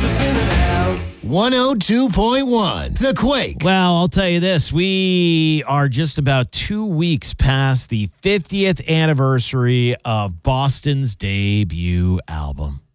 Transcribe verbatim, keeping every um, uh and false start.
one oh two point one The Quake. Well, I'll tell you this. We are just about two weeks past the fiftieth anniversary of Boston's debut album.